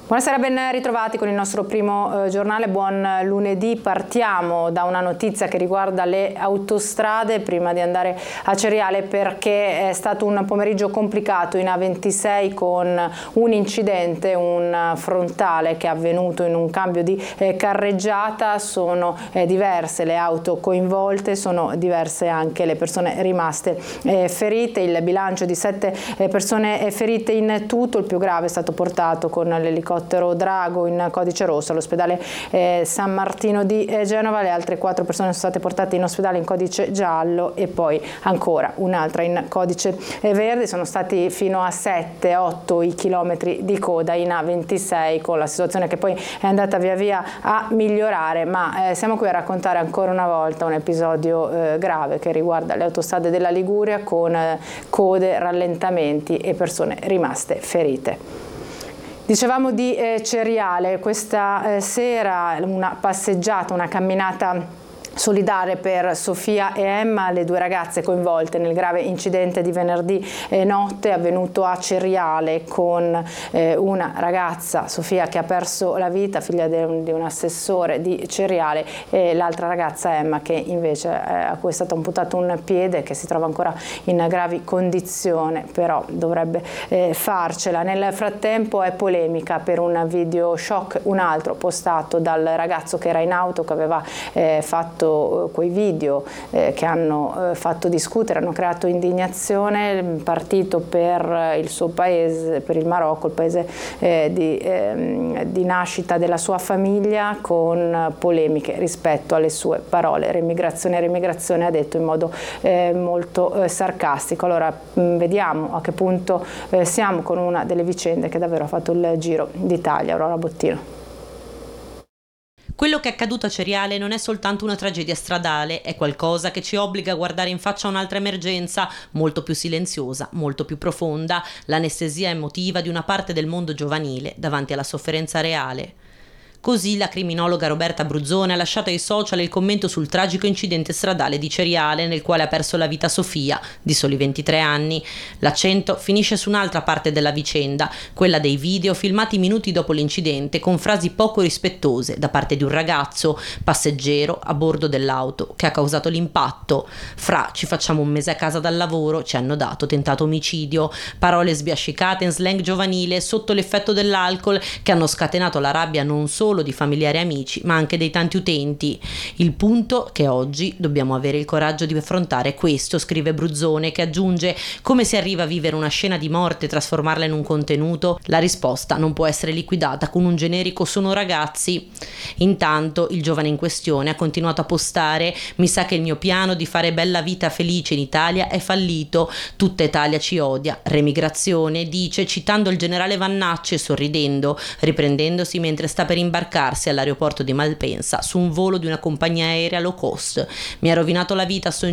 Buonasera, ben ritrovati con il nostro primo giornale. Buon lunedì. Partiamo da una notizia che riguarda le autostrade prima di andare a Ceriale, perché è stato un pomeriggio complicato in A26 con un incidente, un frontale che è avvenuto in un cambio di carreggiata. Sono diverse le auto coinvolte, sono diverse anche le persone rimaste ferite. Il bilancio di 7 persone ferite in tutto. Il più grave è stato portato con l'elicottero Drago in codice rosso all'ospedale San Martino di Genova. Le altre 4 persone sono state portate in ospedale in codice giallo e poi ancora un'altra in codice verde. Sono stati fino a 7-8 i chilometri di coda in A26, con la situazione che poi è andata via via a migliorare, ma siamo qui a raccontare ancora una volta un episodio grave che riguarda le autostrade della Liguria, con code, rallentamenti e persone rimaste ferite. Dicevamo di Ceriale, questa sera una passeggiata, una camminata solidale per Sofia e Emma, le 2 ragazze coinvolte nel grave incidente di venerdì notte avvenuto a Ceriale, con una ragazza, Sofia, che ha perso la vita, figlia di un assessore di Ceriale, e l'altra ragazza, Emma, che invece a cui è stato amputato un piede, che si trova ancora in gravi condizioni, però dovrebbe farcela. Nel frattempo è polemica per un video shock, un altro postato dal ragazzo che era in auto, che aveva fatto quei video che hanno fatto discutere, hanno creato indignazione, partito per il suo paese, per il Marocco, il paese di nascita della sua famiglia, con polemiche rispetto alle sue parole. Remigrazione, ha detto in modo molto sarcastico. Allora vediamo a che punto siamo con una delle vicende che davvero ha fatto il giro d'Italia. Aurora Bottino. Quello che è accaduto a Ceriale non è soltanto una tragedia stradale, è qualcosa che ci obbliga a guardare in faccia un'altra emergenza, molto più silenziosa, molto più profonda, l'anestesia emotiva di una parte del mondo giovanile davanti alla sofferenza reale. Così la criminologa Roberta Bruzzone ha lasciato ai social il commento sul tragico incidente stradale di Ceriale, nel quale ha perso la vita Sofia, di soli 23 anni. L'accento finisce su un'altra parte della vicenda, quella dei video filmati minuti dopo l'incidente, con frasi poco rispettose da parte di un ragazzo, passeggero a bordo dell'auto, che ha causato l'impatto. Fra "ci facciamo un mese a casa dal lavoro", ci hanno dato "tentato omicidio", parole sbiascicate in slang giovanile sotto l'effetto dell'alcol, che hanno scatenato la rabbia non solo di familiari e amici, ma anche dei tanti utenti. Il punto che oggi dobbiamo avere il coraggio di affrontare questo, scrive Bruzzone, che aggiunge: come si arriva a vivere una scena di morte e trasformarla in un contenuto? La risposta non può essere liquidata con un generico "sono ragazzi". Intanto il giovane in questione ha continuato a postare: "mi sa che il mio piano di fare bella vita felice in Italia è fallito, tutta Italia ci odia, remigrazione", dice, citando il generale Vannacci e sorridendo, riprendendosi mentre sta per imbarcarsi all'aeroporto di Malpensa su un volo di una compagnia aerea low cost. "Mi ha rovinato la vita, sto